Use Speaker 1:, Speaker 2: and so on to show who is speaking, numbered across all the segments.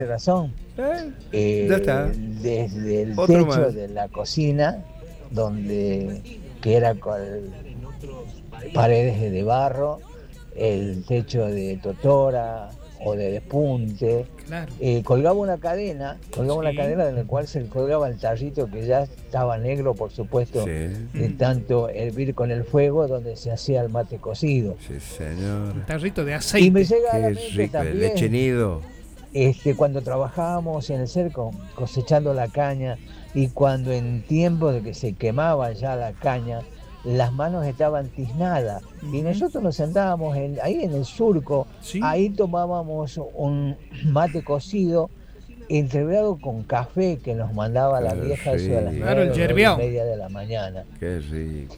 Speaker 1: razón.
Speaker 2: Ya está.
Speaker 1: Desde el
Speaker 2: Otro
Speaker 1: techo
Speaker 2: más.
Speaker 1: de la cocina, que era con paredes de barro, el techo de totora o de despunte,
Speaker 3: Claro.
Speaker 1: colgaba una cadena
Speaker 3: Sí.
Speaker 1: en la cual se colgaba el tarrito que ya estaba negro, por supuesto,
Speaker 2: Sí,
Speaker 1: de tanto hervir con el fuego, donde se hacía el mate cocido.
Speaker 2: sí, señor.
Speaker 3: Un tarrito de
Speaker 1: Y me
Speaker 3: aceite.
Speaker 1: llega a la
Speaker 2: Qué
Speaker 1: mente
Speaker 2: rico, el
Speaker 1: también,
Speaker 2: leche nido.
Speaker 1: cuando trabajábamos en el cerco cosechando la caña, y cuando en tiempo de que se quemaba ya la caña, las manos estaban tiznadas, y nosotros nos sentábamos ahí en el surco,
Speaker 3: Sí.
Speaker 1: ahí tomábamos un mate cocido entreverado con café que nos mandaba la
Speaker 2: Qué
Speaker 1: vieja, eso de las
Speaker 2: rico.
Speaker 3: Claro, el
Speaker 1: 9, 9:30
Speaker 3: yerbiao.
Speaker 1: de la mañana.
Speaker 2: Qué rico.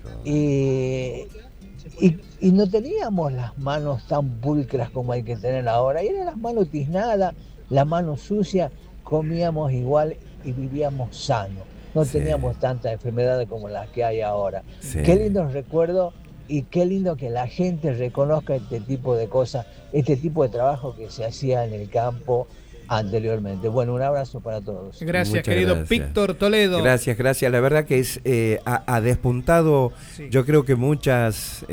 Speaker 1: Y no teníamos las manos tan pulcras como hay que tener ahora, y eran las manos tiznadas, las manos sucias, comíamos igual y vivíamos sanos. No
Speaker 2: Sí.
Speaker 1: teníamos tantas enfermedades como las que hay ahora.
Speaker 2: Sí.
Speaker 1: Qué lindos recuerdos, y qué lindo que la gente reconozca este tipo de cosas, este tipo de trabajo que se hacía en el campo anteriormente. Bueno, un abrazo para todos.
Speaker 3: Gracias,
Speaker 2: Muchas
Speaker 3: querido
Speaker 2: gracias.
Speaker 3: Víctor Toledo.
Speaker 2: Gracias. La verdad que ha despuntado,
Speaker 3: Sí.
Speaker 2: yo creo que muchas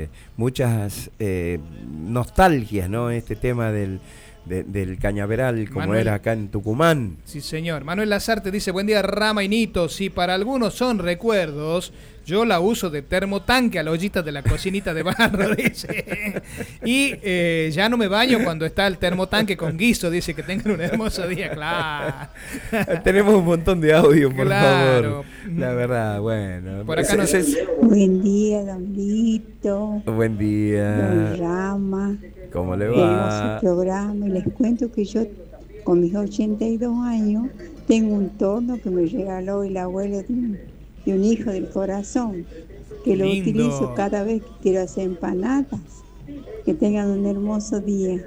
Speaker 2: nostalgias, ¿no? Este tema del cañaveral, como
Speaker 3: Manuel.
Speaker 2: era acá en Tucumán.
Speaker 3: Sí, señor. Manuel Lazarte dice, buen día, Rama y Nito. Si para algunos son recuerdos, yo la uso de termotanque a la ollita de la cocinita de barro, dice. Y ya no me baño cuando está el termotanque con guiso, dice. Que tengan un hermoso día, claro.
Speaker 2: Tenemos un montón de audio, por
Speaker 3: Claro.
Speaker 2: favor. La verdad, bueno.
Speaker 3: Por acá nos...
Speaker 4: Buen día, Don Lito,
Speaker 2: Buen
Speaker 4: Don
Speaker 2: día.
Speaker 4: Rama,
Speaker 2: ¿Cómo le
Speaker 4: hermoso
Speaker 2: va?
Speaker 4: programa. Y les cuento que yo, con mis 82 años, tengo un torno que me regaló el abuelo de un hijo del corazón, que lo
Speaker 3: Lindo.
Speaker 4: utilizo cada vez que quiero hacer empanadas. Que tengan un hermoso día.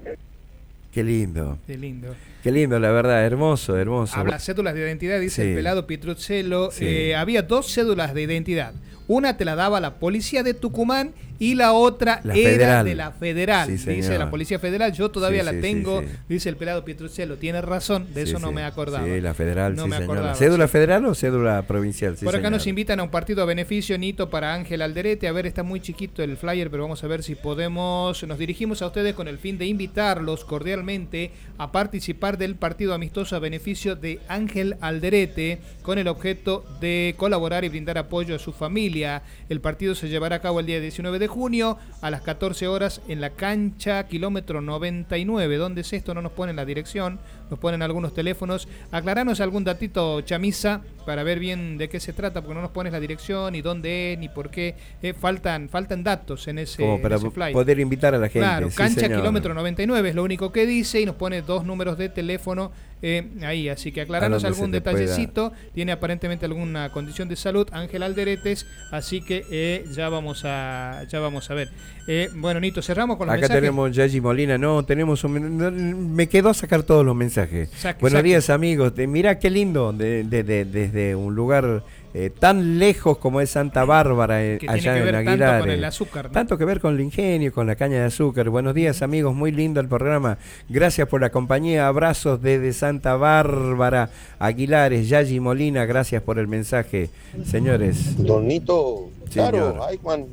Speaker 2: Qué lindo.
Speaker 3: Qué lindo.
Speaker 2: Qué lindo, la verdad. Hermoso, hermoso.
Speaker 3: Habla cédulas de identidad, dice
Speaker 2: Sí.
Speaker 3: el pelado Pietruccello.
Speaker 2: Sí.
Speaker 3: Había 2 cédulas de identidad. Una te la daba la policía de Tucumán y la otra
Speaker 2: La
Speaker 3: era
Speaker 2: federal.
Speaker 3: de la federal.
Speaker 2: Sí,
Speaker 3: dice
Speaker 2: señor.
Speaker 3: la policía federal. Yo todavía
Speaker 2: Sí,
Speaker 3: la
Speaker 2: sí,
Speaker 3: tengo,
Speaker 2: sí, sí.
Speaker 3: dice el pelado Pietruccello. Tiene razón, de
Speaker 2: Sí,
Speaker 3: eso no
Speaker 2: sí.
Speaker 3: me acordaba.
Speaker 2: Sí, la federal,
Speaker 3: No
Speaker 2: sí,
Speaker 3: me
Speaker 2: señora.
Speaker 3: acordaba.
Speaker 2: ¿Cédula federal o cédula provincial? Sí,
Speaker 3: Por acá
Speaker 2: señor.
Speaker 3: nos invitan a un partido a beneficio, Nito, para Ángel Alderete. A ver, está muy chiquito el flyer, pero vamos a ver si podemos. Nos dirigimos a ustedes con el fin de invitarlos cordialmente a participar del partido amistoso a beneficio de Ángel Alderete, con el objeto de colaborar y brindar apoyo a su familia. El partido se llevará a cabo el día 19 de junio a las 14 horas en la cancha kilómetro 99. ¿Dónde es esto? No nos ponen la dirección, nos ponen algunos teléfonos. Aclaranos algún datito, Chamisa, para ver bien de qué se trata, porque no nos pones la dirección, ni dónde es, ni por qué. Faltan datos en ese,
Speaker 2: Como para
Speaker 3: en ese flyer.
Speaker 2: poder invitar a la gente.
Speaker 3: Claro,
Speaker 2: sí,
Speaker 3: cancha
Speaker 2: señor.
Speaker 3: kilómetro 99 es lo único que dice, y nos pone 2 números de teléfono ahí, así que aclaranos
Speaker 2: A donde
Speaker 3: algún
Speaker 2: se le
Speaker 3: detallecito. Tiene aparentemente alguna condición de salud Ángel Alderetes, así que ya vamos a ver. Bueno, Nito, cerramos con los
Speaker 2: Acá
Speaker 3: mensajes.
Speaker 2: tenemos Yayi Molina. No, tenemos me quedó a sacar todos los mensajes. Buenos días, amigos. Mirá qué lindo, desde un lugar tan lejos como es Santa Bárbara,
Speaker 3: que
Speaker 2: allá
Speaker 3: tiene que
Speaker 2: en
Speaker 3: ver
Speaker 2: Aguilares.
Speaker 3: tanto con el azúcar, ¿no?
Speaker 2: Tanto que ver con el ingenio, con la caña de azúcar. Buenos días, amigos. Muy lindo el programa. Gracias por la compañía. Abrazos desde Santa Bárbara, Aguilares. Yayi Molina, gracias por el mensaje, señores.
Speaker 5: Don Nito, claro,
Speaker 2: Señor.
Speaker 5: ay Juan,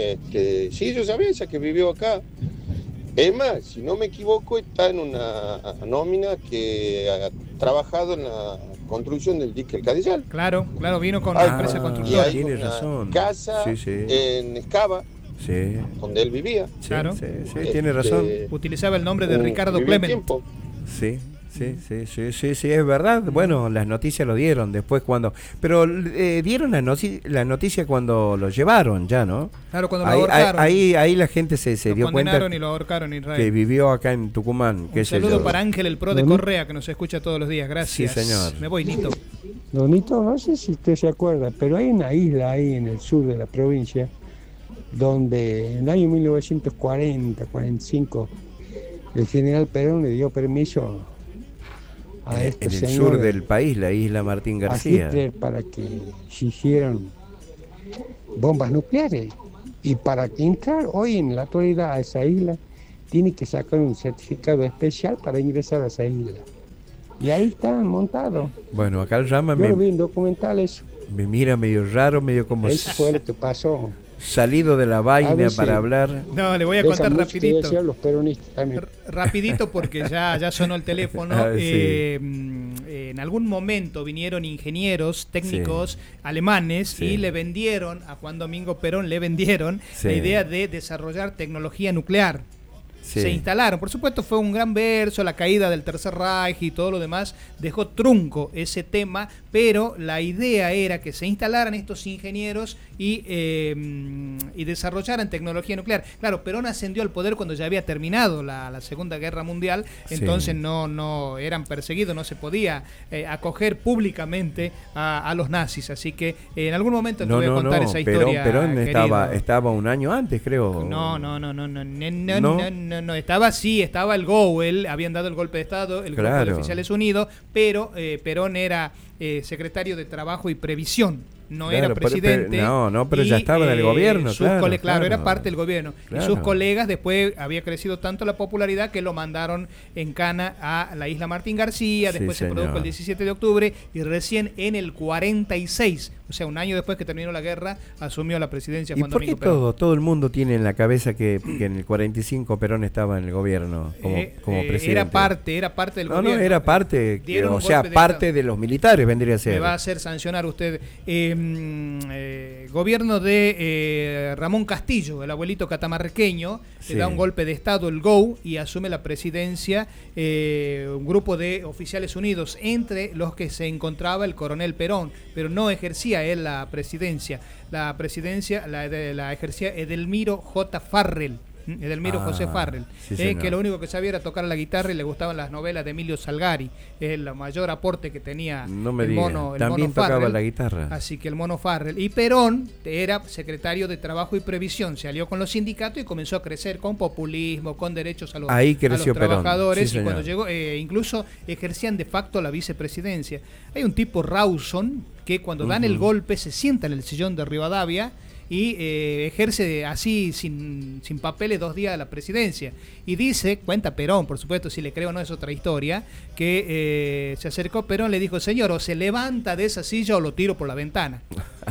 Speaker 5: sí, yo sabía esa que vivió acá. Es más, si no me equivoco, está en una nómina que ha trabajado en la construcción del dique El Cadillal.
Speaker 3: Claro, vino con
Speaker 5: Ah,
Speaker 3: la empresa
Speaker 5: y
Speaker 3: constructora.
Speaker 5: hay
Speaker 2: Tiene
Speaker 5: una
Speaker 2: razón.
Speaker 5: casa
Speaker 2: Sí, sí.
Speaker 5: en Escava,
Speaker 2: Sí,
Speaker 5: donde él vivía.
Speaker 2: sí,
Speaker 3: Claro.
Speaker 2: sí, tiene razón.
Speaker 3: Utilizaba el nombre de Ricardo
Speaker 5: Vivió un
Speaker 3: Clement.
Speaker 5: tiempo.
Speaker 2: Sí, es verdad. Bueno, las noticias lo dieron después cuando... Pero dieron la noticia cuando lo llevaron ya, ¿no?
Speaker 3: Claro, cuando lo
Speaker 2: Ahí,
Speaker 3: ahorcaron.
Speaker 2: ahí la gente se
Speaker 3: lo
Speaker 2: dio cuenta
Speaker 3: condenaron y lo ahorcaron en Israel.
Speaker 2: que vivió acá en Tucumán.
Speaker 3: Un saludo para Ángel, el pro de Correa, que nos escucha todos los días. Gracias.
Speaker 2: Sí, señor.
Speaker 3: Me voy, Nito.
Speaker 6: Donito, no sé si usted se acuerda, pero hay una isla ahí en el sur de la provincia donde en el año 1940, 45, el general Perón le dio permiso a
Speaker 2: en el sur del país, la isla Martín
Speaker 6: a
Speaker 2: García.
Speaker 6: Hitler, para que se hicieran bombas nucleares. Y para que entrar hoy en la actualidad a esa isla, tiene que sacar un certificado especial para ingresar a esa isla. Y ahí están montados.
Speaker 2: Bueno, acá el Rama
Speaker 6: Yo lo vi en documentales.
Speaker 2: me mira medio raro, medio como
Speaker 6: Eso fue lo que pasó.
Speaker 2: salido de la vaina
Speaker 6: veces-
Speaker 2: para hablar.
Speaker 3: No, le voy a
Speaker 6: De esa
Speaker 3: contar
Speaker 6: música que
Speaker 3: rapidito.
Speaker 6: decían los peronistas también.
Speaker 3: Rapidito porque ya sonó el teléfono.
Speaker 2: Ah, sí.
Speaker 3: En algún momento vinieron ingenieros técnicos alemanes
Speaker 2: Sí.
Speaker 3: y le vendieron a Juan Domingo Perón, le vendieron
Speaker 2: Sí.
Speaker 3: la idea de desarrollar tecnología nuclear.
Speaker 2: Sí.
Speaker 3: Se instalaron, por supuesto fue un gran verso, la caída del Tercer Reich y todo lo demás dejó trunco ese tema, pero la idea era que se instalaran estos ingenieros y desarrollaran tecnología nuclear. Claro, Perón ascendió al poder cuando ya había terminado la Segunda Guerra Mundial,
Speaker 2: Sí.
Speaker 3: entonces no eran perseguidos, no se podía acoger públicamente a los nazis, así que en algún momento te voy a contar esa historia.
Speaker 2: Perón
Speaker 3: querido.
Speaker 2: estaba un año antes, creo.
Speaker 3: No, estaba el Goebbels, habían dado el golpe de Estado, el grupo de
Speaker 2: Claro.
Speaker 3: oficiales unidos, pero Perón era secretario de Trabajo y Previsión, no
Speaker 2: Claro,
Speaker 3: era presidente.
Speaker 2: pero ya estaba en el gobierno,
Speaker 3: claro,
Speaker 2: claro.
Speaker 3: era parte del gobierno.
Speaker 2: Claro.
Speaker 3: Y sus colegas, después había crecido tanto la popularidad que lo mandaron en cana a la isla Martín García, después
Speaker 2: Sí,
Speaker 3: se produjo
Speaker 2: señor.
Speaker 3: el 17 de octubre y recién en el 46, o sea, un año después que terminó la guerra, asumió la presidencia
Speaker 2: ¿Y
Speaker 3: Juan
Speaker 2: por qué
Speaker 3: Domingo Perón.
Speaker 2: todo el mundo tiene en la cabeza que en el 45 Perón estaba en el gobierno como presidente?
Speaker 3: Era parte del
Speaker 2: No,
Speaker 3: gobierno.
Speaker 2: no, era parte,
Speaker 3: Dieron
Speaker 2: o
Speaker 3: un
Speaker 2: sea,
Speaker 3: golpe de
Speaker 2: parte
Speaker 3: Estado.
Speaker 2: de los militares vendría a ser.
Speaker 3: Me va a hacer sancionar usted. Gobierno de Ramón Castillo, el abuelito catamarqueño,
Speaker 2: Sí.
Speaker 3: le da un golpe de Estado, el GO, y asume la presidencia un grupo de oficiales unidos, entre los que se encontraba el coronel Perón, pero no ejercía él la presidencia. La presidencia la ejercía Edelmiro J. Farrell. Edelmiro José Farrell,
Speaker 2: sí, señor.
Speaker 3: que lo único que sabía era tocar la guitarra y le gustaban las novelas de Emilio Salgari. Es el mayor aporte que tenía
Speaker 2: No me
Speaker 3: el
Speaker 2: diga,
Speaker 3: mono, el
Speaker 2: también
Speaker 3: mono
Speaker 2: tocaba
Speaker 3: Farrell.
Speaker 2: la guitarra.
Speaker 3: Así que el mono Farrell. Y Perón era secretario de Trabajo y Previsión. Se alió con los sindicatos y comenzó a crecer con populismo, con derechos a los,
Speaker 2: Ahí
Speaker 3: a
Speaker 2: creció
Speaker 3: los
Speaker 2: Perón.
Speaker 3: trabajadores.
Speaker 2: Sí,
Speaker 3: y cuando
Speaker 2: señor.
Speaker 3: llegó, incluso ejercían de facto la vicepresidencia. Hay un tipo Rawson que cuando dan el golpe se sienta en el sillón de Rivadavia y ejerce así sin papeles 2 días de la presidencia. Y dice, cuenta Perón, por supuesto, si le creo o no es otra historia, que se acercó Perón, le dijo, señor, o se levanta de esa silla o lo tiro por la ventana.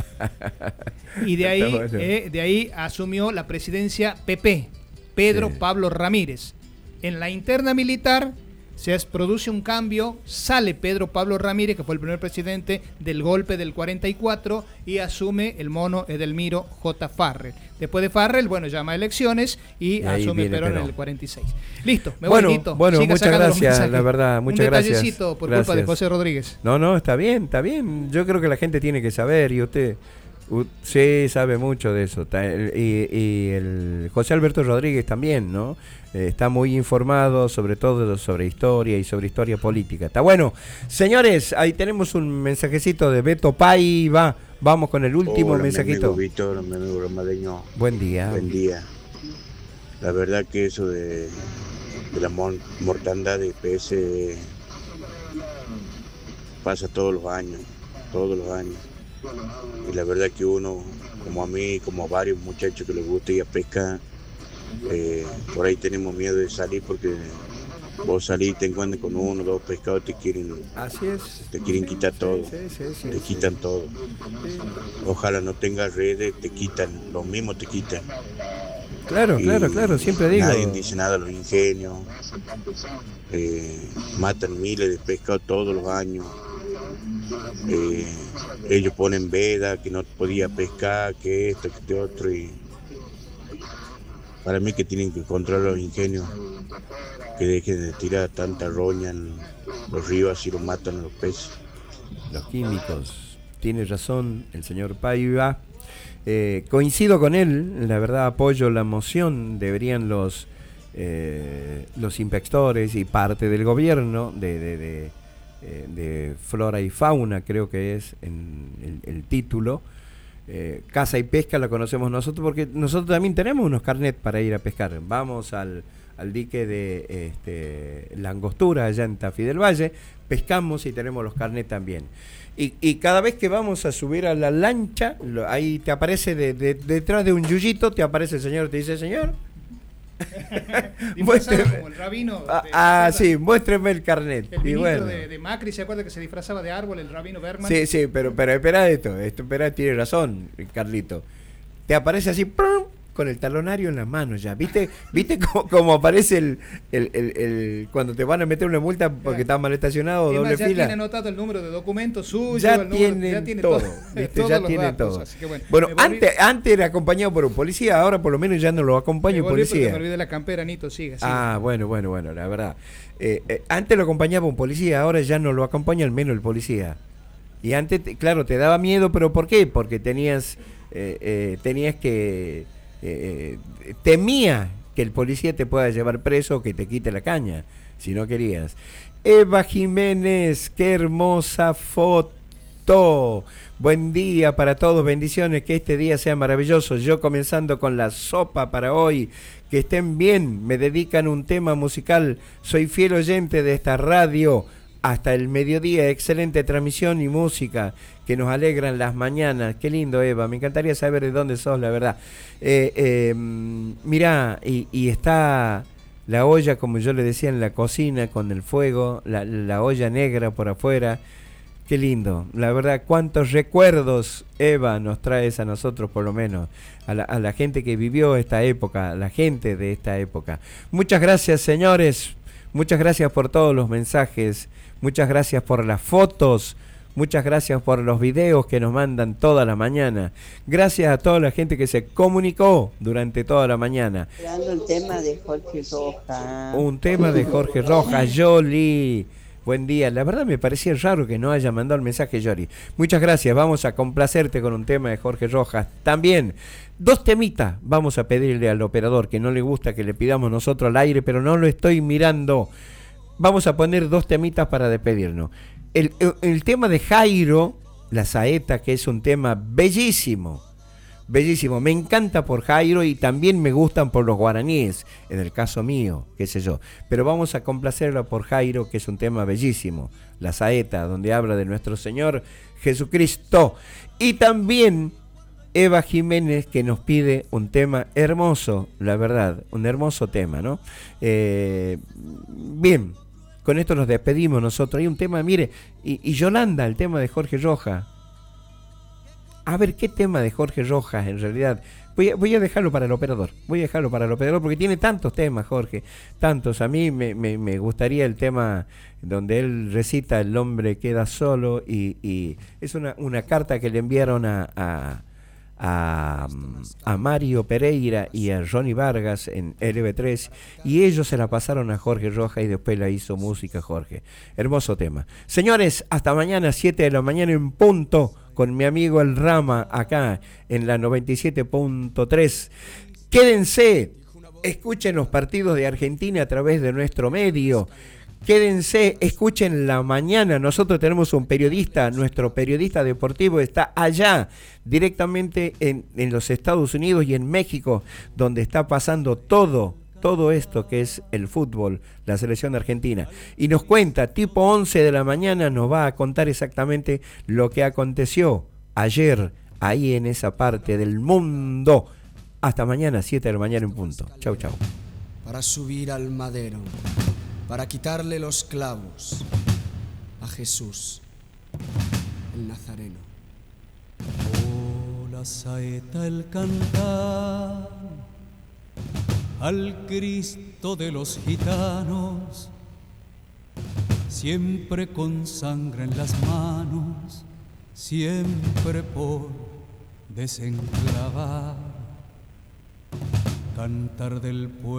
Speaker 3: Y de ahí,
Speaker 2: Está bueno.
Speaker 3: de ahí asumió la presidencia Pedro
Speaker 2: Sí.
Speaker 3: Pablo Ramírez. En la interna militar se produce un cambio, sale Pedro Pablo Ramírez, que fue el primer presidente del golpe del 44, y asume el mono Edelmiro J. Farrell. Después de Farrell, bueno, llama a elecciones y
Speaker 2: ahí
Speaker 3: asume
Speaker 2: viene
Speaker 3: Perón en
Speaker 2: Perón.
Speaker 3: el 46. Listo, me
Speaker 2: Bueno,
Speaker 3: voy, Nito.
Speaker 2: bueno,
Speaker 3: Siga
Speaker 2: muchas
Speaker 3: sacando los
Speaker 2: gracias,
Speaker 3: mensajes.
Speaker 2: la verdad, muchas
Speaker 3: Un
Speaker 2: gracias.
Speaker 3: detallecito por culpa de
Speaker 2: Gracias.
Speaker 3: José Rodríguez.
Speaker 2: No, está bien, está bien. Yo creo que la gente tiene que saber y usted sí sabe mucho de eso. Y el José Alberto Rodríguez también, ¿no? Está muy informado sobre todo sobre historia y sobre historia política. Está bueno. Señores, ahí tenemos un mensajecito de Beto Paiva. Vamos con el último
Speaker 7: Hola,
Speaker 2: mensajito.
Speaker 7: Mi amigo Víctor, mi amigo romadeño,
Speaker 2: Buen día.
Speaker 7: buen día. La verdad que eso de la mortandad de peces pasa todos los años. Y la verdad que uno, como a mí, como a varios muchachos que les gusta ir a pescar, por ahí tenemos miedo de salir porque vos salís, te encuentras con 1 o 2 pescados, te quieren
Speaker 2: Así es.
Speaker 7: quitar todo,
Speaker 2: Sí,
Speaker 7: te quitan todo. Ojalá no tengas redes, te quitan, los mismos te quitan.
Speaker 2: Claro, siempre digo.
Speaker 7: Nadie dice nada a los ingenios, matan miles de pescados todos los años. Ellos ponen veda, que no podía pescar, que esto, que este otro. Y para mí que tienen que controlar los ingenios, que dejen de tirar tanta roña en los ríos, así los matan a los peces.
Speaker 2: Los químicos. Tiene razón el señor Paiva. Coincido con él, la verdad apoyo la moción. Deberían los inspectores y parte del gobierno de flora y fauna, creo que es en el título. Caza y pesca la conocemos nosotros porque nosotros también tenemos unos carnet para ir a pescar. Vamos al dique de La Angostura allá en Tafí del Valle, pescamos y tenemos los carnet también. Y cada vez que vamos a subir a la lancha, ahí te aparece detrás de un yuyito, te aparece el señor, te dice, señor,
Speaker 3: Disfrazado como el rabino.
Speaker 2: Sí, muéstreme el carnet.
Speaker 3: El
Speaker 2: y
Speaker 3: ministro
Speaker 2: bueno.
Speaker 3: de Macri, ¿se acuerda que se disfrazaba de árbol, el rabino Berman?
Speaker 2: Sí, pero espera espera, tiene razón, Carlito. Te aparece así, ¡prum!, con el talonario en las manos ya. ¿Viste cómo aparece el cuando te van a meter una multa porque estás mal estacionado o doble
Speaker 3: ya
Speaker 2: fila?
Speaker 3: Ya tiene anotado el número de documento suyo,
Speaker 2: ya tiene todo. Ya tiene todo. Bueno, antes era acompañado por un policía, ahora por lo menos ya no lo acompaña un policía.
Speaker 3: Me olvidé la campera, Nito, sigue.
Speaker 2: Bueno, la verdad. Antes lo acompañaba un policía, ahora ya no lo acompaña al menos el policía. Y antes, claro, te daba miedo, pero ¿por qué? Porque tenías que... temía que el policía te pueda llevar preso o que te quite la caña, si no querías. Eva Jiménez, qué hermosa foto. Buen día para todos, bendiciones, que este día sea maravilloso. Yo comenzando con la sopa para hoy, que estén bien, me dedican un tema musical, soy fiel oyente de esta radio. Hasta el mediodía, excelente transmisión y música que nos alegran las mañanas. Qué lindo, Eva, me encantaría saber de dónde sos, la verdad. Mirá, y está la olla, como yo le decía, en la cocina con el fuego, la olla negra por afuera. Qué lindo, la verdad, cuántos recuerdos, Eva, nos traes a nosotros, por lo menos, a la gente que vivió esta época, la gente de esta época. Muchas gracias, señores, muchas gracias por todos los mensajes. Muchas gracias por las fotos, muchas gracias por los videos que nos mandan toda la mañana. Gracias a toda la gente que se comunicó durante toda la mañana.
Speaker 8: Esperando el tema de Jorge Rojas.
Speaker 2: Un tema de Jorge Rojas, Yoli. Buen día. La verdad me parecía raro que no haya mandado el mensaje, Yoli. Muchas gracias. Vamos a complacerte con un tema de Jorge Rojas. También, 2 temitas vamos a pedirle al operador, que no le gusta que le pidamos nosotros al aire, pero no lo estoy mirando. Vamos a poner 2 temitas para despedirnos. El tema de Jairo, La Saeta, que es un tema bellísimo, bellísimo. Me encanta por Jairo y también me gustan por los guaraníes, en el caso mío, qué sé yo. Pero vamos a complacerla por Jairo, que es un tema bellísimo, La Saeta, donde habla de nuestro Señor Jesucristo. Y también Eva Jiménez, que nos pide un tema hermoso, la verdad, un hermoso tema, ¿no? Bien. Con esto nos despedimos nosotros. Hay un tema, mire, y Yolanda, el tema de Jorge Rojas. A ver, ¿qué tema de Jorge Rojas en realidad? Voy a dejarlo para el operador. Voy a dejarlo para el operador porque tiene tantos temas, Jorge. Tantos. A mí me gustaría el tema donde él recita El hombre queda solo y es una carta que le enviaron a Mario Pereira y a Ronnie Vargas en LB3 y ellos se la pasaron a Jorge Rojas y después la hizo música Jorge. Hermoso tema. Señores, hasta mañana 7 de la mañana en punto con mi amigo El Rama acá en la 97.3. Quédense, escuchen los partidos de Argentina a través de nuestro medio. Quédense, escuchen la mañana. Nosotros tenemos un periodista, nuestro periodista deportivo está allá, directamente en los Estados Unidos y en México, donde está pasando todo esto que es el fútbol, la selección argentina. Y nos cuenta, tipo 11 de la mañana, nos va a contar exactamente lo que aconteció ayer, ahí en esa parte del mundo. Hasta mañana, 7 de la mañana en punto. Chau, chau.
Speaker 9: Para subir al madero, para quitarle los clavos a Jesús, el Nazareno.
Speaker 10: Oh, la saeta, el cantar al Cristo de los gitanos, siempre con sangre en las manos, siempre por desenclavar, cantar del pueblo.